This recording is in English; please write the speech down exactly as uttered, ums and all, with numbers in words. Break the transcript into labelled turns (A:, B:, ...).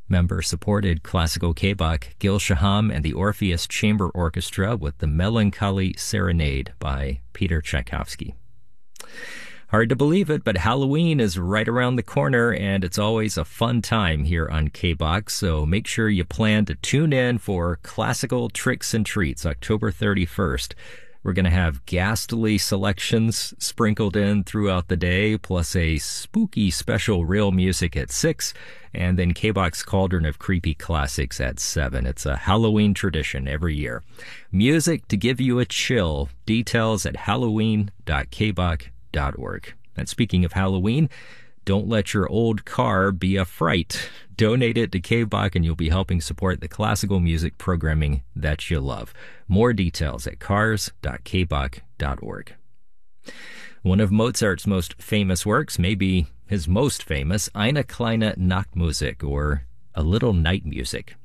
A: member-supported classical K-Bach, Gil Shaham and the Orpheus Chamber Orchestra with the Melancholy Serenade by Peter Tchaikovsky. Hard to believe it, but Halloween is right around the corner, and it's always a fun time here on K-Bach, so make sure you plan to tune in for Classical Tricks and Treats, October thirty-first. We're going to have ghastly selections sprinkled in throughout the day, plus a spooky special real music at six, and then K-Bach's Cauldron of Creepy Classics at seven. It's a Halloween tradition every year. Music to give you a chill. Details at halloween dot k bach dot org. And speaking of Halloween, don't let your old car be a fright. Donate it to K-Bach and you'll be helping support the classical music programming that you love. More details at cars dot k bach dot org. One of Mozart's most famous works, maybe his most famous, Eine kleine Nachtmusik, or A Little Night Music.